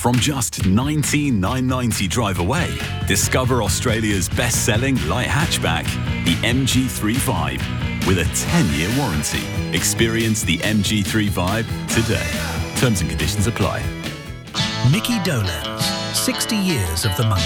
From just $19,990 drive away, discover Australia's best-selling light hatchback, the MG3 Vibe, with a 10-year warranty. Experience the MG3 Vibe today. Terms and conditions apply. Mickey Dolenz, 60 years of the monkey.